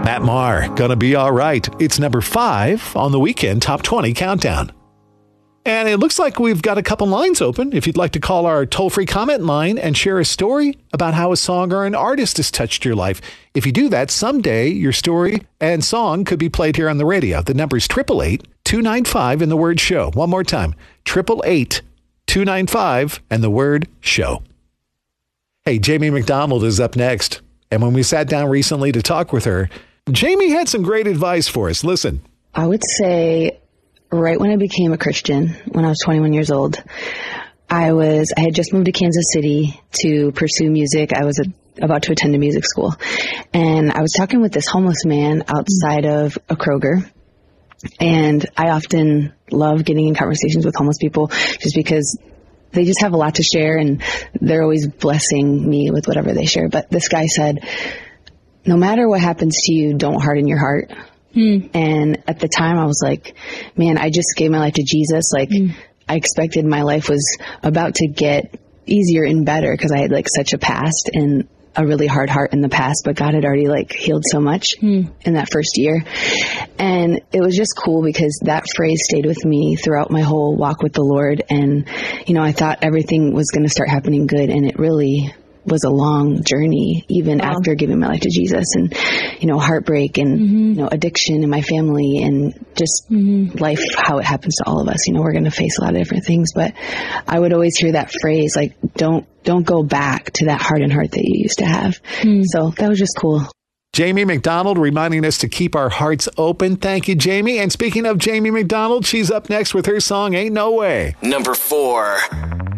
Matt Maher, Gonna Be All Right. It's number 5 on the Weekend Top 20 Countdown. And it looks like we've got a couple lines open. If you'd like to call our toll-free comment line and share a story about how a song or an artist has touched your life. If you do that, someday your story and song could be played here on the radio. The number is 888-295 and the word show. One more time, 888-295 and the word show. Hey, Jamie McDonald is up next. And when we sat down recently to talk with her, Jamie had some great advice for us. Listen. I would say right when I became a Christian, when I was 21 years old, I had just moved to Kansas City to pursue music. I was about to attend a music school. And I was talking with this homeless man outside of a Kroger. And I often love getting in conversations with homeless people just because they just have a lot to share and they're always blessing me with whatever they share. But this guy said, no matter what happens to you, don't harden your heart. And at the time I was like, man, I just gave my life to Jesus. Like I expected my life was about to get easier and better because I had like such a past and a really hard heart in the past, but God had already like healed so much in that first year. And it was just cool because that phrase stayed with me throughout my whole walk with the Lord. And, you know, I thought everything was going to start happening good. And it really was a long journey, even after giving my life to Jesus, and, you know, heartbreak and, you know, addiction in my family and just life, how it happens to all of us. You know, we're going to face a lot of different things, but I would always hear that phrase, like, don't go back to that hardened heart that you used to have. So that was just cool. Jamie McDonald reminding us to keep our hearts open. Thank you, Jamie. And speaking of Jamie McDonald, she's up next with her song, Ain't No Way. Number 4.